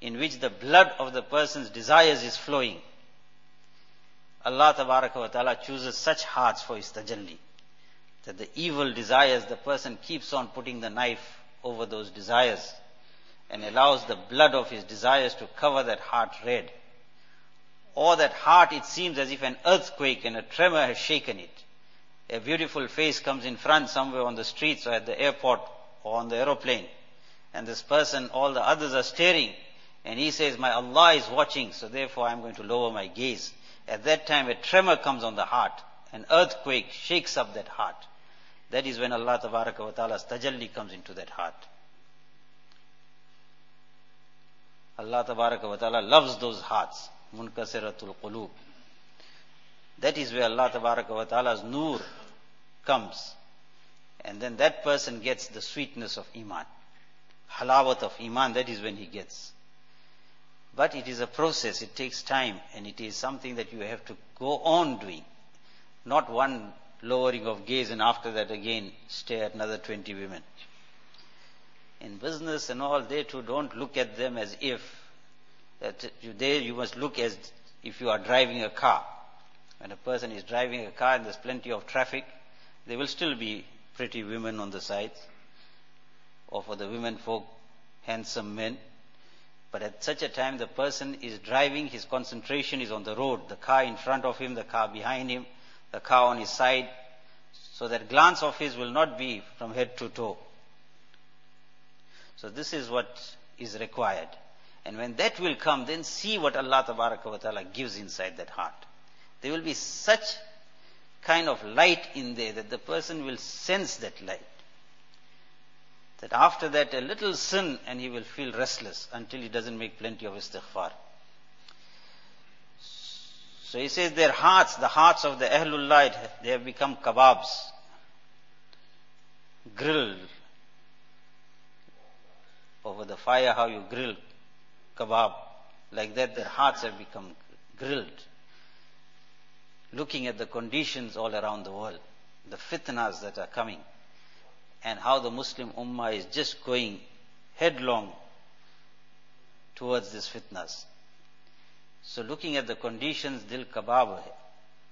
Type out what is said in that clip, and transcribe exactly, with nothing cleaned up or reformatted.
in which the blood of the person's desires is flowing. Allah Tabaraka wa Ta'ala chooses such hearts for His tajalli, that the evil desires, the person keeps on putting the knife over those desires and allows the blood of his desires to cover that heart red. Or that heart, it seems as if an earthquake and a tremor has shaken it. A beautiful face comes in front somewhere on the streets or at the airport or on the aeroplane, and this person, all the others are staring, and he says, my Allah is watching, so therefore I am going to lower my gaze. At that time a tremor comes on the heart, an earthquake shakes up that heart. That is when Allah Tabaraka wa Ta'ala's tajalli comes into that heart. Allah Tabaraka wa Ta'ala loves those hearts, munkasiratul qulub. That is where Allah Tabaraka wa Ta'ala's nur comes. And then that person gets the sweetness of iman. Halawat of iman, that is when he gets. But it is a process, it takes time, and it is something that you have to go on doing. Not one lowering of gaze and after that again stare at another twenty women. In business and all, they too don't look at them as if, that you, there you must look as if you are driving a car. When a person is driving a car and there's plenty of traffic, there will still be pretty women on the sides, or for the women folk, handsome men. But at such a time the person is driving, his concentration is on the road, the car in front of him, the car behind him, the car on his side, so that glance of his will not be from head to toe. So this is what is required. And when that will come, then see what Allah Tabaraka wa Ta'ala gives inside that heart. There will be such kind of light in there that the person will sense that light. That after that a little sin and he will feel restless until he doesn't make plenty of istighfar. So he says their hearts, the hearts of the Ahlul Light, they have become kebabs, grilled. Over the fire, how you grill kebab, like that their hearts have become grilled. Looking at the conditions all around the world, the fitnas that are coming, and how the Muslim Ummah is just going headlong towards these fitnas. So looking at the conditions, dil kebab hai.